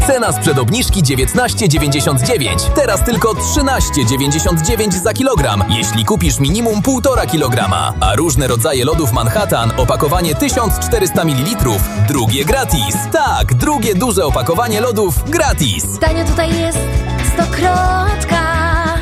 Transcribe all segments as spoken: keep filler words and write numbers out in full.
Cena sprzed obniżki dziewiętnaście dziewięćdziesiąt dziewięć. Teraz tylko trzynaście dziewięćdziesiąt dziewięć za kilogram, jeśli kupisz minimum półtora kilograma. A różne rodzaje lodów Manhattan, opakowanie tysiąc czterysta mililitrów, drugie gratis. Tak, drugie duże opakowanie lodów gratis. Tanio tutaj jest stokrotka.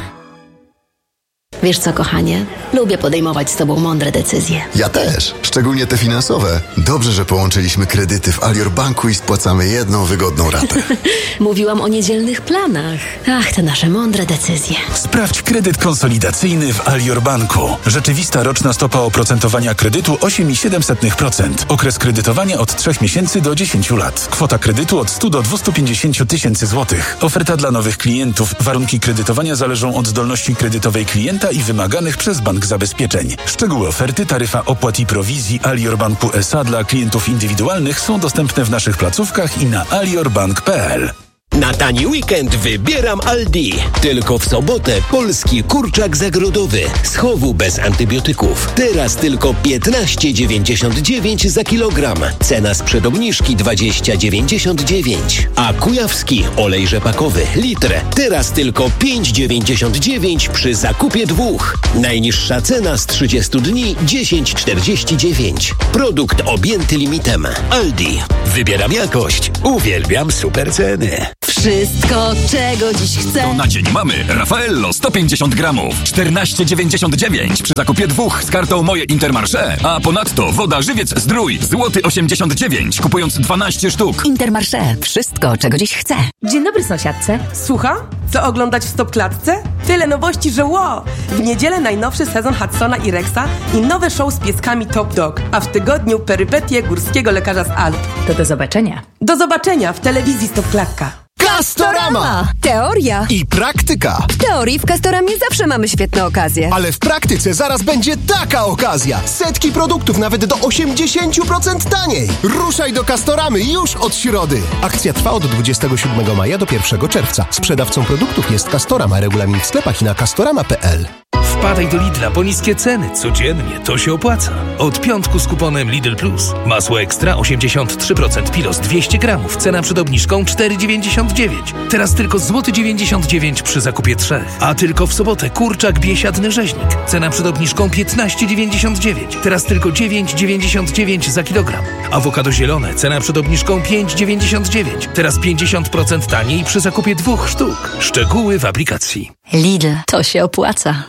Wiesz co, kochanie? Lubię podejmować z tobą mądre decyzje. Ja też, szczególnie te finansowe. Dobrze, że połączyliśmy kredyty w Alior Banku i spłacamy jedną wygodną ratę. Mówiłam o niedzielnych planach. Ach, te nasze mądre decyzje. Sprawdź kredyt konsolidacyjny w Alior Banku. Rzeczywista roczna stopa oprocentowania kredytu osiem przecinek siedem procent. Okres kredytowania od trzech miesięcy do dziesięciu lat. Kwota kredytu od stu do dwustu pięćdziesięciu tysięcy złotych. Oferta dla nowych klientów. Warunki kredytowania zależą od zdolności kredytowej klienta i wymaganych przez bank zabezpieczeń. Szczegóły oferty, taryfa opłat i prowizji Alior Banku S A dla klientów indywidualnych są dostępne w naszych placówkach i na aliorbank kropka p l. Na tani weekend wybieram Aldi. Tylko w sobotę polski kurczak zagrodowy z chowu bez antybiotyków. Teraz tylko piętnaście dziewięćdziesiąt dziewięć za kilogram. Cena sprzed obniżki dwadzieścia dziewięćdziesiąt dziewięć. A kujawski olej rzepakowy litr. Teraz tylko pięć dziewięćdziesiąt dziewięć przy zakupie dwóch. Najniższa cena z trzydziestu dni dziesięć czterdzieści dziewięć. Produkt objęty limitem. Aldi. Wybieram jakość. Uwielbiam super ceny. Wszystko, czego dziś chcę. To na dzień mamy Raffaello sto pięćdziesiąt gramów, czternaście dziewięćdziesiąt dziewięć przy zakupie dwóch z kartą Moje Intermarché, a ponadto woda Żywiec Zdrój, złoty osiemdziesiąt dziewięć, kupując dwanaście sztuk. Intermarché. Wszystko, czego dziś chcę. Dzień dobry, sąsiadce. Słucham? Co oglądać w Stopklatce? Tyle nowości, że wow! W niedzielę najnowszy sezon Hudsona i Rexa i nowe show z pieskami Top Dog, a w tygodniu perypetie górskiego lekarza z Alp. To do zobaczenia. Do zobaczenia w telewizji Stopklatka. Castorama! Teoria I praktyka. W teorii w Castoramie zawsze mamy świetne okazje. Ale w praktyce zaraz będzie taka okazja. Setki produktów nawet do osiemdziesiąt procent taniej. Ruszaj do Castoramy już od środy. Akcja trwa od dwudziestego siódmego maja do pierwszego czerwca. Sprzedawcą produktów jest Castorama. Regulamin w sklepach i na castorama kropka p l. Wpadaj do Lidla po niskie ceny. Codziennie to się opłaca. Od piątku z kuponem Lidl Plus. Masło ekstra osiemdziesiąt trzy procent Pilos dwieście gramów. Cena przed obniżką cztery dziewięćdziesiąt dziewięć. Teraz tylko złoty dziewięćdziesiąt dziewięć przy zakupie trzech. A tylko w sobotę kurczak biesiadny rzeźnik. Cena przed obniżką piętnaście dziewięćdziesiąt dziewięć. Teraz tylko dziewięć dziewięćdziesiąt dziewięć za kilogram. Awokado zielone. Cena przed obniżką pięć dziewięćdziesiąt dziewięć. Teraz pięćdziesiąt procent taniej przy zakupie dwóch sztuk. Szczegóły w aplikacji. Lidl. To się opłaca.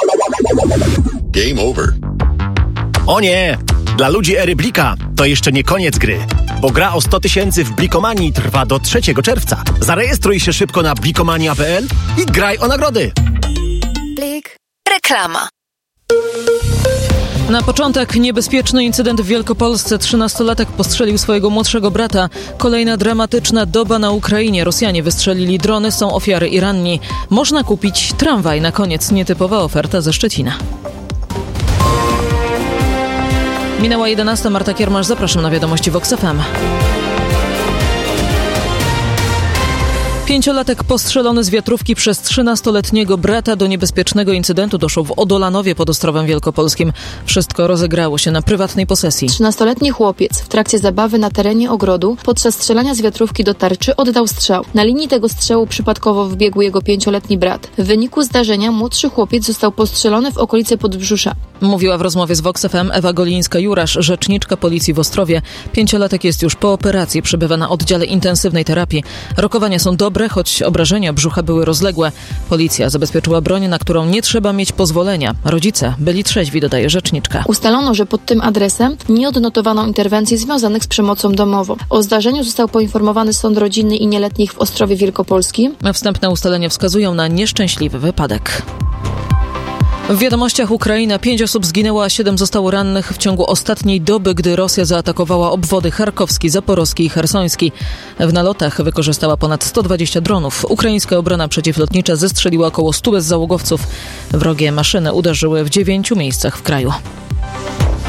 Game over. O nie! Dla ludzi ery Blika to jeszcze nie koniec gry, bo gra o sto tysięcy w Blikomanii trwa do trzeciego czerwca. Zarejestruj się szybko na blikomania kropka p l i graj o nagrody. Blik. Reklama. Na początek niebezpieczny incydent w Wielkopolsce. Trzynastolatek postrzelił swojego młodszego brata. Kolejna dramatyczna doba na Ukrainie. Rosjanie wystrzelili drony, są ofiary i ranni. Można kupić tramwaj. Na koniec nietypowa oferta ze Szczecina. Minęła jedenasta. Marta Kiermasz, zapraszam na wiadomości Vox F M. Pięciolatek postrzelony z wiatrówki przez trzynastoletniego brata. Do niebezpiecznego incydentu doszło w Odolanowie pod Ostrowem Wielkopolskim. Wszystko rozegrało się na prywatnej posesji. trzynastoletni chłopiec w trakcie zabawy na terenie ogrodu podczas strzelania z wiatrówki do tarczy oddał strzał. Na linii tego strzału przypadkowo wbiegł jego pięcioletni brat. W wyniku zdarzenia młodszy chłopiec został postrzelony w okolicy podbrzusza. Mówiła w rozmowie z Vox F M Ewa Golińska-Jurasz, rzeczniczka policji w Ostrowie. Pięciolatek jest już po operacji, przebywa na oddziale intensywnej terapii. Rokowania są dobre, choć obrażenia brzucha były rozległe. Policja zabezpieczyła broń, na którą nie trzeba mieć pozwolenia. Rodzice byli trzeźwi, dodaje rzeczniczka. Ustalono, że pod tym adresem nie odnotowano interwencji związanych z przemocą domową. O zdarzeniu został poinformowany Sąd Rodzinny i Nieletnich w Ostrowie Wielkopolskim. Wstępne ustalenia wskazują na nieszczęśliwy wypadek. W wiadomościach Ukraina. Pięć osób zginęło, a siedem zostało rannych w ciągu ostatniej doby, gdy Rosja zaatakowała obwody charkowski, zaporowski i chersoński. W nalotach wykorzystała ponad sto dwadzieścia dronów. Ukraińska obrona przeciwlotnicza zestrzeliła około stu bezzałogowców. Wrogie maszyny uderzyły w dziewięciu miejscach w kraju.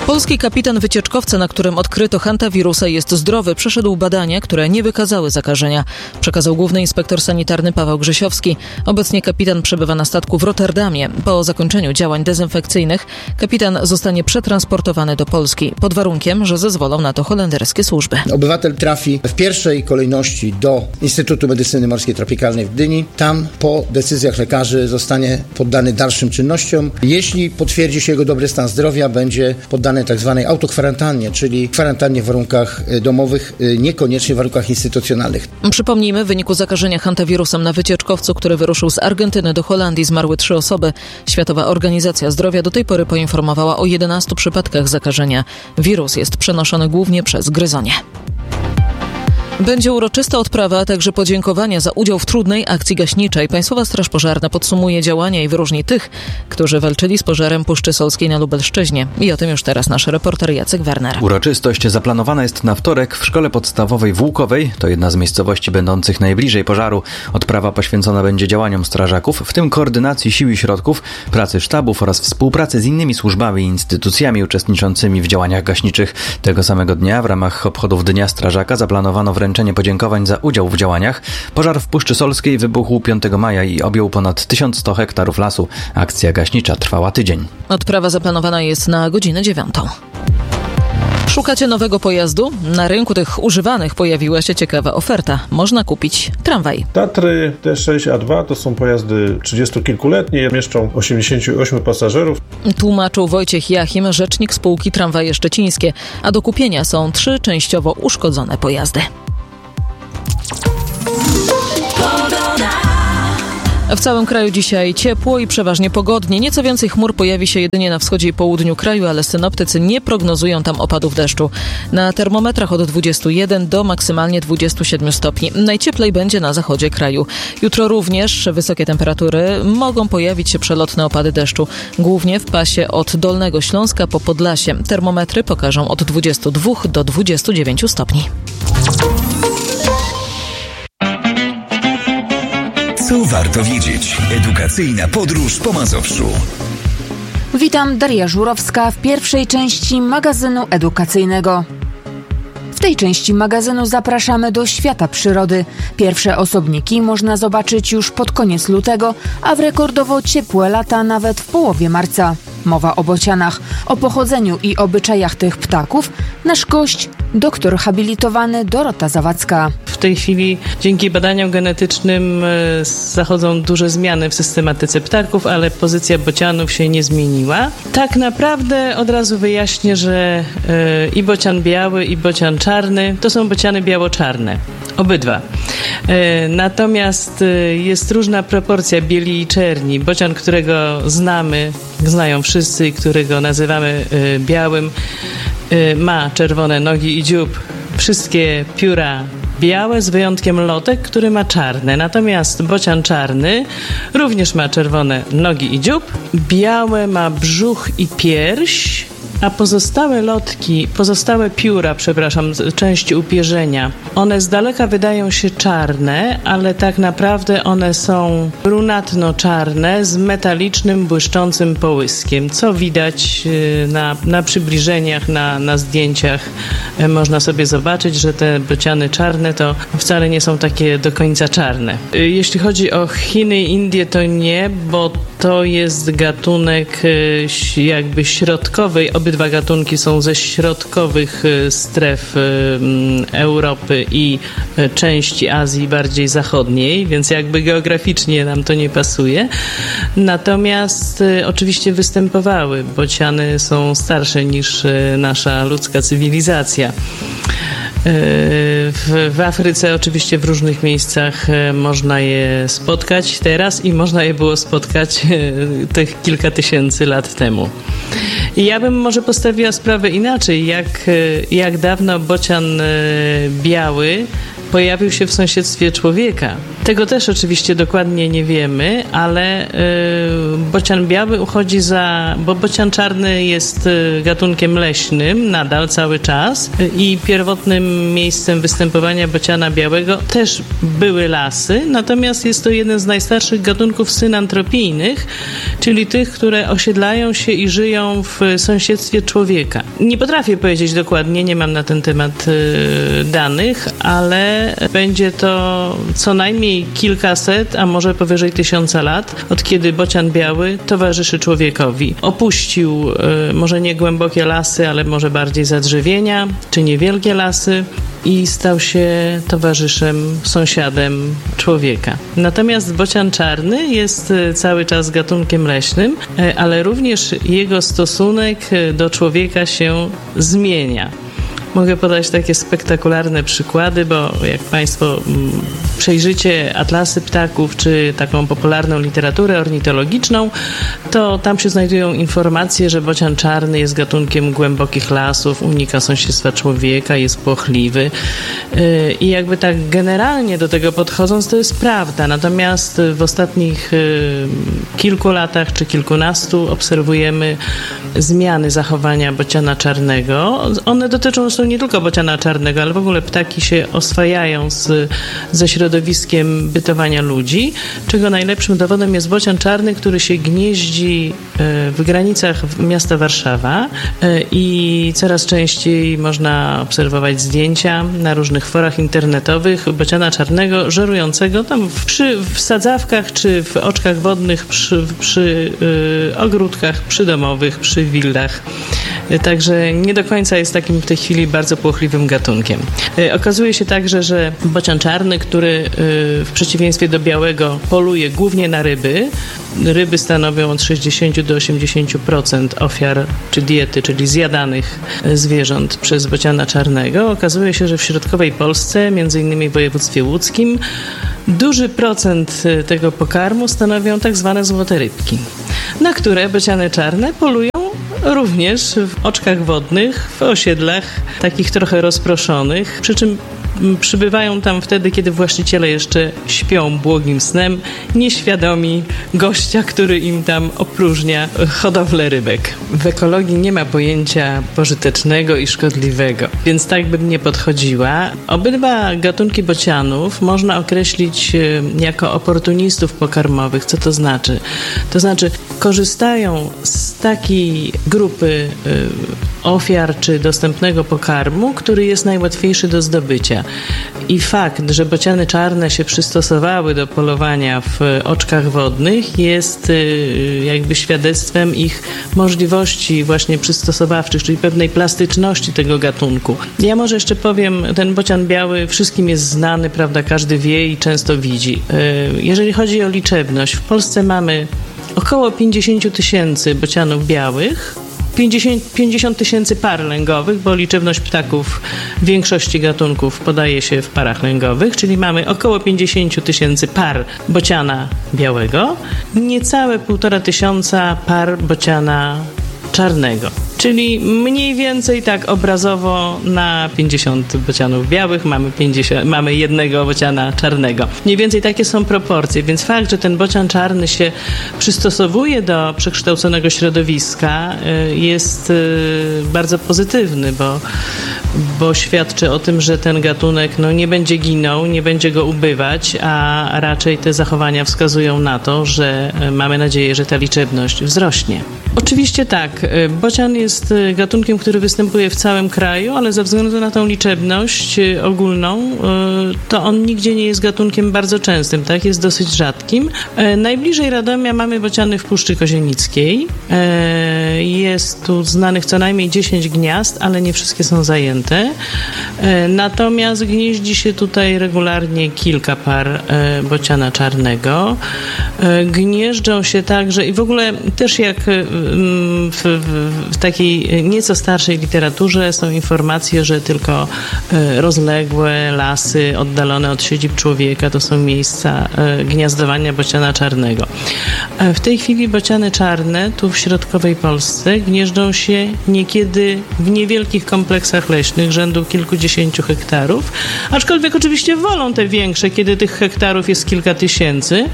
Polski kapitan wycieczkowca, na którym odkryto hantawirusa, jest zdrowy. Przeszedł badania, które nie wykazały zakażenia. Przekazał główny inspektor sanitarny Paweł Grzesiowski. Obecnie kapitan przebywa na statku w Rotterdamie. Po zakończeniu działań dezynfekcyjnych kapitan zostanie przetransportowany do Polski pod warunkiem, że zezwolą na to holenderskie służby. Obywatel trafi w pierwszej kolejności do Instytutu Medycyny Morskiej Tropikalnej w Gdyni. Tam po decyzjach lekarzy zostanie poddany dalszym czynnościom. Jeśli potwierdzi się jego dobry stan zdrowia, będzie poddany tak zwanej autokwarantannie, czyli kwarantannie w warunkach domowych, niekoniecznie w warunkach instytucjonalnych. Przypomnijmy, w wyniku zakażenia hantawirusem na wycieczkowcu, który wyruszył z Argentyny do Holandii, zmarły trzy osoby. Światowa Organizacja Zdrowia do tej pory poinformowała o jedenastu przypadkach zakażenia. Wirus jest przenoszony głównie przez gryzonie. Będzie uroczysta odprawa, a także podziękowania za udział w trudnej akcji gaśniczej. Państwowa Straż Pożarna podsumuje działania i wyróżni tych, którzy walczyli z pożarem Puszczy Solskiej na Lubelszczyźnie. I o tym już teraz nasz reporter Jacek Werner. Uroczystość zaplanowana jest na wtorek w Szkole Podstawowej w Łukowej. To jedna z miejscowości będących najbliżej pożaru. Odprawa poświęcona będzie działaniom strażaków, w tym koordynacji sił i środków, pracy sztabów oraz współpracy z innymi służbami i instytucjami uczestniczącymi w działaniach gaśniczych. Tego samego dnia w ramach obchodów Dnia Strażaka zaplanowano wręczenie podziękowań za udział w działaniach. Pożar w Puszczy Solskiej wybuchł piątego maja i objął ponad tysiąc sto hektarów lasu. Akcja gaśnicza trwała tydzień. Odprawa zaplanowana jest na godzinę dziewiątą. Szukacie nowego pojazdu? Na rynku tych używanych pojawiła się ciekawa oferta. Można kupić tramwaj. Tatry T sześć A dwa to są pojazdy trzydziestokilkuletnie, mieszczą osiemdziesięciu ośmiu pasażerów. Tłumaczył Wojciech Jachim, rzecznik spółki Tramwaje Szczecińskie, a do kupienia są trzy częściowo uszkodzone pojazdy. W całym kraju dzisiaj ciepło i przeważnie pogodnie. Nieco więcej chmur pojawi się jedynie na wschodzie i południu kraju, ale synoptycy nie prognozują tam opadów deszczu. Na termometrach od dwudziestu jeden do maksymalnie dwudziestu siedmiu stopni. Najcieplej będzie na zachodzie kraju. Jutro również wysokie temperatury. Mogą pojawić się przelotne opady deszczu. Głównie w pasie od Dolnego Śląska po Podlasie. Termometry pokażą od dwudziestu dwóch do dwudziestu dziewięciu stopni. Co warto wiedzieć? Edukacyjna podróż po Mazowszu. Witam, Daria Żurowska w pierwszej części magazynu edukacyjnego. W tej części magazynu zapraszamy do świata przyrody. Pierwsze osobniki można zobaczyć już pod koniec lutego, a w rekordowo ciepłe lata nawet w połowie marca. Mowa o bocianach, o pochodzeniu i obyczajach tych ptaków. Nasz gość, doktor habilitowany Dorota Zawadzka. W tej chwili dzięki badaniom genetycznym zachodzą duże zmiany w systematyce ptaków, ale pozycja bocianów się nie zmieniła. Tak naprawdę od razu wyjaśnię, że i bocian biały, i bocian czarny to są bociany biało-czarne. Obydwa. Natomiast jest różna proporcja bieli i czerni. Bocian, którego znamy, znają wszyscy, którego nazywamy białym, ma czerwone nogi i dziób. Wszystkie pióra białe, z wyjątkiem lotek, który ma czarne. Natomiast bocian czarny również ma czerwone nogi i dziób. Białe ma brzuch i pierś, a pozostałe lotki, pozostałe pióra, przepraszam, części upierzenia, one z daleka wydają się czarne, ale tak naprawdę one są brunatno-czarne z metalicznym, błyszczącym połyskiem, co widać na, na przybliżeniach, na, na zdjęciach. Można sobie zobaczyć, że te bociany czarne to wcale nie są takie do końca czarne. Jeśli chodzi o Chiny i Indie, to nie, bo to jest gatunek jakby środkowej. Obydwa gatunki są ze środkowych stref Europy i części Azji bardziej zachodniej, więc jakby geograficznie nam to nie pasuje. Natomiast oczywiście występowały. Bociany są starsze niż nasza ludzka cywilizacja. W, w Afryce oczywiście w różnych miejscach można je spotkać teraz i można je było spotkać tych kilka tysięcy lat temu. I ja bym może postawiła sprawę inaczej, jak, jak dawno bocian biały pojawił się w sąsiedztwie człowieka. Tego też oczywiście dokładnie nie wiemy, ale yy, bocian biały uchodzi za... bo bocian czarny jest gatunkiem leśnym nadal cały czas i pierwotnym miejscem występowania bociana białego też były lasy, natomiast jest to jeden z najstarszych gatunków synantropijnych, czyli tych, które osiedlają się i żyją w sąsiedztwie człowieka. Nie potrafię powiedzieć dokładnie, nie mam na ten temat y, danych, ale będzie to co najmniej kilkaset, a może powyżej tysiąca lat, od kiedy bocian biały towarzyszy człowiekowi. Opuścił y, może nie głębokie lasy, ale może bardziej zadrzewienia, czy niewielkie lasy i stał się towarzyszem, sąsiadem człowieka. Natomiast bocian czarny jest cały czas gatunkiem leśnym, ale również jego stosunek do człowieka się zmienia. Mogę podać takie spektakularne przykłady, bo jak Państwo przejrzycie atlasy ptaków, czy taką popularną literaturę ornitologiczną, to tam się znajdują informacje, że bocian czarny jest gatunkiem głębokich lasów, unika sąsiedztwa człowieka, jest płochliwy. I jakby tak generalnie do tego podchodząc, to jest prawda. Natomiast w ostatnich kilku latach, czy kilkunastu obserwujemy zmiany zachowania bociana czarnego. One dotyczą zresztą nie tylko bociana czarnego, ale w ogóle ptaki się oswajają z, ze środowiskiem bytowania ludzi, czego najlepszym dowodem jest bocian czarny, który się gnieździ w granicach miasta Warszawa i coraz częściej można obserwować zdjęcia na różnych forach internetowych bociana czarnego żerującego tam przy w sadzawkach czy w oczkach wodnych, przy, przy y, ogródkach przydomowych, przy willach. Także nie do końca jest takim w tej chwili bardzo płochliwym gatunkiem. Okazuje się także, że bocian czarny, który w przeciwieństwie do białego poluje głównie na ryby, ryby stanowią od sześćdziesiąt do osiemdziesięciu procent ofiar czy diety, czyli zjadanych zwierząt przez bociana czarnego. Okazuje się, że w środkowej Polsce, między innymi w województwie łódzkim, duży procent tego pokarmu stanowią tak zwane złote rybki, na które bociany czarne polują również w oczkach wodnych, w osiedlach takich trochę rozproszonych, przy czym przybywają tam wtedy, kiedy właściciele jeszcze śpią błogim snem, nieświadomi gościa, który im tam opróżnia hodowlę rybek. W ekologii nie ma pojęcia pożytecznego i szkodliwego, więc tak bym nie podchodziła. Obydwa gatunki bocianów można określić jako oportunistów pokarmowych. Co to znaczy? To znaczy korzystają z takiej grupy ofiar czy dostępnego pokarmu, który jest najłatwiejszy do zdobycia. I fakt, że bociany czarne się przystosowały do polowania w oczkach wodnych, jest jakby świadectwem ich możliwości właśnie przystosowawczych, czyli pewnej plastyczności tego gatunku. Ja może jeszcze powiem, ten bocian biały wszystkim jest znany, prawda, każdy wie i często widzi. Jeżeli chodzi o liczebność, w Polsce mamy około pięćdziesiąt tysięcy bocianów białych, pięćdziesiąt tysięcy par lęgowych, bo liczebność ptaków w większości gatunków podaje się w parach lęgowych, czyli mamy około pięćdziesiąt tysięcy par bociana białego, niecałe półtora tysiąca par bociana czarnego. Czyli mniej więcej tak obrazowo na pięćdziesiąt bocianów białych mamy, pięćdziesiąt, mamy jednego bociana czarnego. Mniej więcej takie są proporcje, więc fakt, że ten bocian czarny się przystosowuje do przekształconego środowiska jest bardzo pozytywny, bo, bo świadczy o tym, że ten gatunek no, nie będzie ginął, nie będzie go ubywać, a raczej te zachowania wskazują na to, że mamy nadzieję, że ta liczebność wzrośnie. Oczywiście tak, bocian jest gatunkiem, który występuje w całym kraju, ale ze względu na tą liczebność ogólną, to on nigdzie nie jest gatunkiem bardzo częstym, tak? Jest dosyć rzadkim. Najbliżej Radomia mamy bociany w Puszczy Kozienickiej. Jest tu znanych co najmniej dziesięć gniazd, ale nie wszystkie są zajęte. Natomiast gnieździ się tutaj regularnie kilka par bociana czarnego. Gnieżdżą się także i w ogóle też jak w, w, w, tak takiej nieco starszej literaturze są informacje, że tylko rozległe lasy oddalone od siedzib człowieka to są miejsca gniazdowania bociana czarnego. W tej chwili bociany czarne tu w środkowej Polsce gnieżdżą się niekiedy w niewielkich kompleksach leśnych rzędu kilkudziesięciu hektarów, aczkolwiek oczywiście wolą te większe, kiedy tych hektarów jest kilka tysięcy,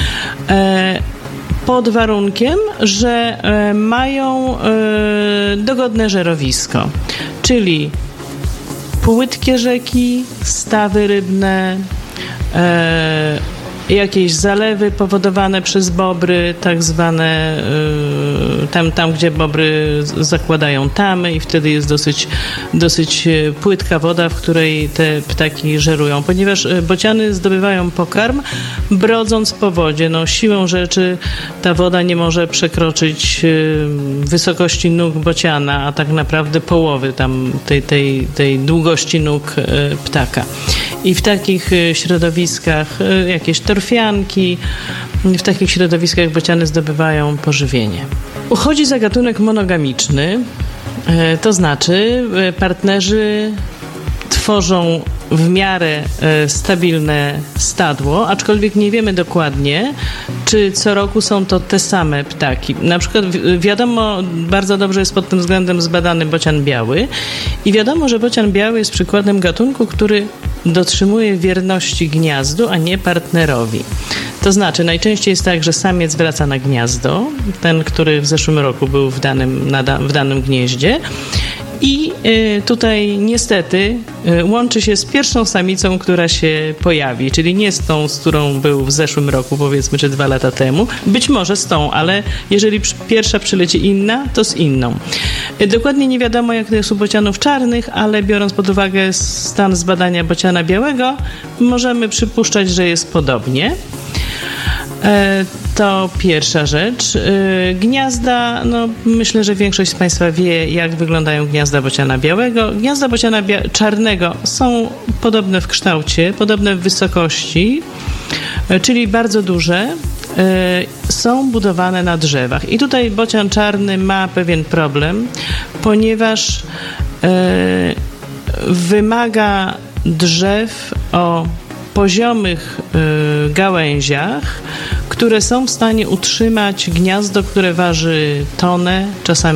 pod warunkiem, że mają dogodne żerowisko, czyli płytkie rzeki, stawy rybne, jakieś zalewy powodowane przez bobry, tak zwane tam, tam gdzie bobry zakładają tamy i wtedy jest dosyć, dosyć płytka woda, w której te ptaki żerują, ponieważ bociany zdobywają pokarm brodząc po wodzie. No, siłą rzeczy ta woda nie może przekroczyć wysokości nóg bociana, a tak naprawdę połowy tam tej, tej, tej długości nóg ptaka. I w takich środowiskach jakieś torfianki, w takich środowiskach bociany zdobywają pożywienie. Uchodzi za gatunek monogamiczny, to znaczy partnerzy tworzą w miarę stabilne stadło, aczkolwiek nie wiemy dokładnie, czy co roku są to te same ptaki. Na przykład wiadomo, bardzo dobrze jest pod tym względem zbadany bocian biały i wiadomo, że bocian biały jest przykładem gatunku, który dotrzymuje wierności gniazdu, a nie partnerowi. To znaczy, najczęściej jest tak, że samiec wraca na gniazdo, ten, który w zeszłym roku był w danym, na, w danym gnieździe, i y, tutaj niestety y, łączy się z pierwszą samicą, która się pojawi, czyli nie z tą, z którą był w zeszłym roku, powiedzmy, czy dwa lata temu. Być może z tą, ale jeżeli przy, pierwsza przyleci inna, to z inną. Y, dokładnie nie wiadomo, jak to jest u bocianów czarnych, ale biorąc pod uwagę stan zbadania bociana białego, możemy przypuszczać, że jest podobnie. To pierwsza rzecz. Gniazda, no myślę, że większość z Państwa wie, jak wyglądają gniazda bociana białego. Gniazda bociana bia- czarnego są podobne w kształcie, podobne w wysokości, czyli bardzo duże. Są budowane na drzewach. I tutaj bocian czarny ma pewien problem, ponieważ wymaga drzew o poziomych y, gałęziach, które są w stanie utrzymać gniazdo, które waży tonę, czasami